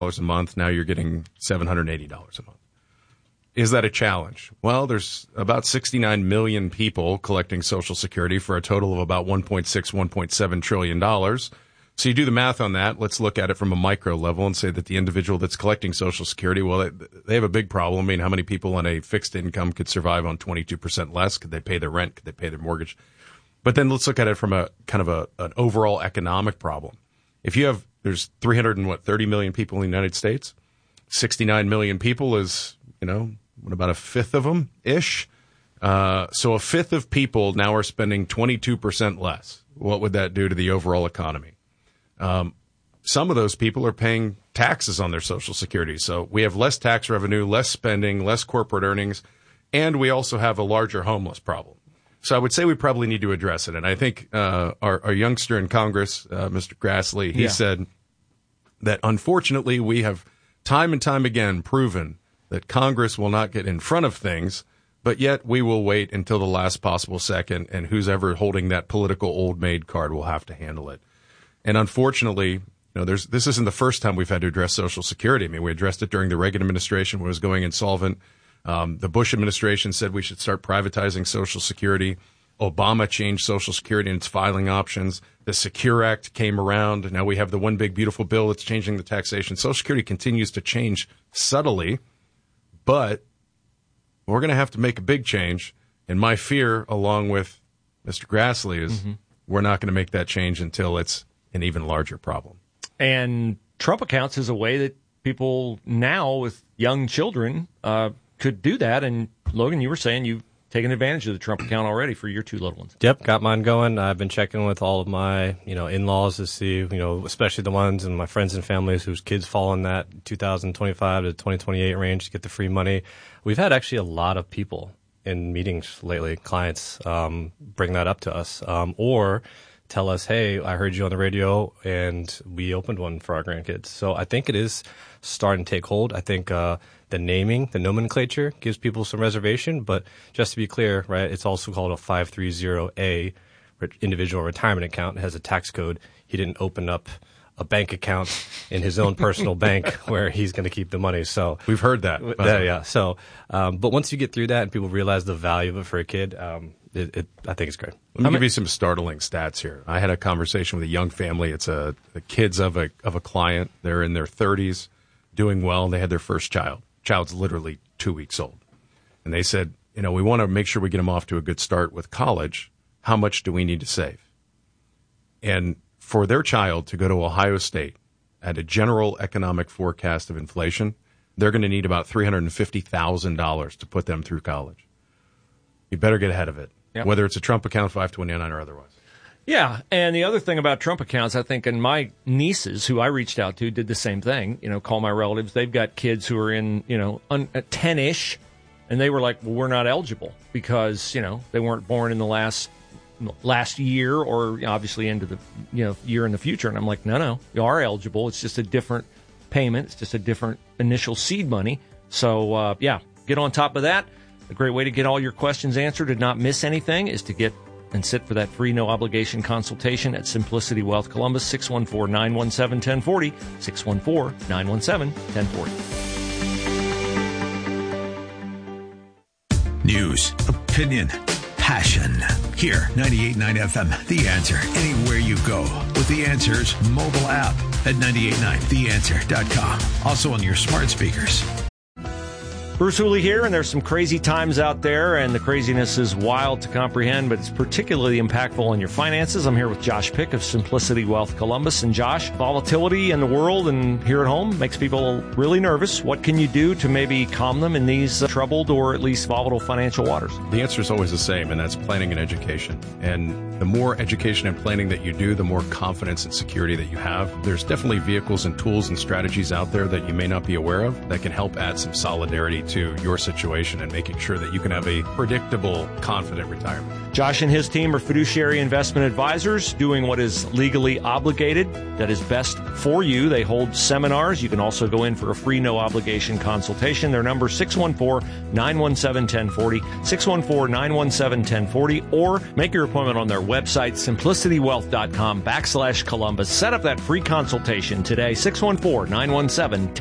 a month. Now you're getting $780 a month. Is that a challenge? Well, there's about 69 million people collecting Social Security for a total of about $1.6, $1.7 trillion. So you do the math on that. Let's look at it from a micro level and say that the individual that's collecting Social Security, well, they have a big problem. I mean, how many people on a fixed income could survive on 22% less? Could they pay their rent? Could they pay their mortgage? But then let's look at it from a kind of an overall economic problem. If you have, there's 30 million people in the United States. 69 million people is, about a fifth of them ish. So a fifth of people now are spending 22% less. What would that do to the overall economy? Some of those people are paying taxes on their Social Security. So we have less tax revenue, less spending, less corporate earnings, and we also have a larger homeless problem. So I would say we probably need to address it. And I think our youngster in Congress, Mr. Grassley, he said that unfortunately we have time and time again proven that Congress will not get in front of things, but yet we will wait until the last possible second, and who's ever holding that political old maid card will have to handle it. And unfortunately, this isn't the first time we've had to address Social Security. I mean, we addressed it during the Reagan administration when it was going insolvent. The Bush administration said we should start privatizing Social Security. Obama changed Social Security and its filing options. The Secure Act came around. Now we have the one big beautiful bill that's changing the taxation. Social Security continues to change subtly, but we're going to have to make a big change. And my fear, along with Mr. Grassley, is we're not going to make that change until it's an even larger problem. And Trump accounts is a way that people now with young children could do that. And Logan, you were saying you've taken advantage of the Trump account already for your two little ones. Yep, got mine going. I've been checking with all of my, in-laws to see, especially the ones and my friends and families whose kids fall in that 2025 to 2028 range to get the free money. We've had actually a lot of people in meetings lately, clients bring that up to us, or tell us, hey, I heard you on the radio, and we opened one for our grandkids. So I think it is starting to take hold. I think the naming, the nomenclature gives people some reservation. But just to be clear, right, it's also called a 530A, individual retirement account. It has a tax code. He didn't open up a bank account in his own personal bank where he's going to keep the money. So we've heard that. Yeah. So, but once you get through that and people realize the value of it for a kid, I think it's great. Let me give you some startling stats here. I had a conversation with a young family. It's the kids of a client. They're in their 30s, doing well. They had their first child. Child's literally 2 weeks old. And they said, we want to make sure we get them off to a good start with college. How much do we need to save? And for their child to go to Ohio State at a general economic forecast of inflation, they're going to need about $350,000 to put them through college. You better get ahead of it, whether it's a Trump account, 529, or otherwise. Yeah, and the other thing about Trump accounts, I think, and my nieces, who I reached out to, did the same thing. Call my relatives. They've got kids who are in, 10-ish, and they were like, well, we're not eligible because, they weren't born in the last year or obviously into the, year in the future. And I'm like, no, you are eligible. It's just a different payment. It's just a different initial seed money. So, get on top of that. A great way to get all your questions answered and not miss anything is to get and sit for that free no-obligation consultation at Simplicity Wealth Columbus, 614-917-1040, 614-917-1040. News, opinion, passion. Here, 98.9 FM, The Answer. Anywhere you go with The Answer's mobile app at 98.9theanswer.com. Also on your smart speakers. Bruce Hooley here, and there's some crazy times out there, and the craziness is wild to comprehend, but it's particularly impactful on your finances. I'm here with Josh Pick of Simplicity Wealth Columbus. And Josh, volatility in the world and here at home makes people really nervous. What can you do to maybe calm them in these troubled or at least volatile financial waters? The answer is always the same, and that's planning and education. And the more education and planning that you do, the more confidence and security that you have. There's definitely vehicles and tools and strategies out there that you may not be aware of that can help add some solidarity to your situation and making sure that you can have a predictable, confident retirement. Josh and his team are fiduciary investment advisors doing what is legally obligated, that is best for you. They hold seminars. You can also go in for a free, no-obligation consultation. Their number is 614-917-1040, 614-917-1040, or make your appointment on their website, simplicitywealth.com/Columbus. Set up that free consultation today, 614-917-1040.